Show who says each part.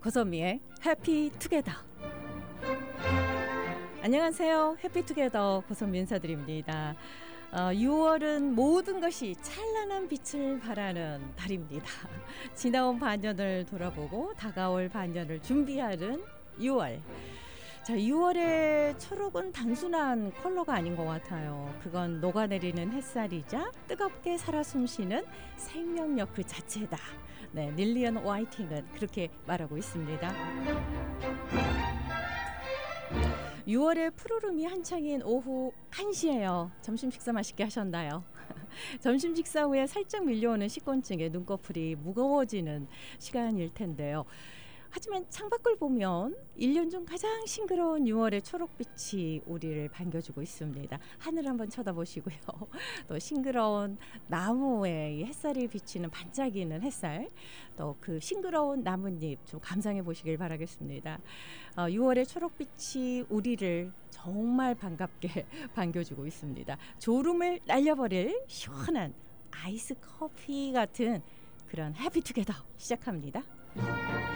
Speaker 1: 고선미의 해피투게더. 안녕하세요. 해피투게더 고선미 인사드립니다. 6월은 모든 것이 찬란한 빛을 발하는 달입니다. 지나온 반년을 돌아보고 다가올 반년을 준비하는 6월. 자, 6월의 초록은 단순한 컬러가 아닌 것 같아요. 그건 녹아내리는 햇살이자 뜨겁게 살아 숨쉬는 생명력 그 자체다. 네, 릴리언 화이팅은 그렇게 말하고 있습니다. 6월의 푸르름이 한창인 오후 1시예요. 점심 식사 맛있게 하셨나요? 점심 식사 후에 살짝 밀려오는 식곤증에 눈꺼풀이 무거워지는 시간일 텐데요. 하지만 창밖을 보면 1년 중 가장 싱그러운 6월의 초록빛이 우리를 반겨주고 있습니다. 하늘 한번 쳐다보시고요. 또 싱그러운 나무에 햇살이 비치는 반짝이는 햇살, 또 그 싱그러운 나뭇잎 좀 감상해 보시길 바라겠습니다. 6월의 초록빛이 우리를 정말 반갑게 반겨주고 있습니다. 졸음을 날려버릴 시원한 아이스 커피 같은 그런 해피투게더 시작합니다.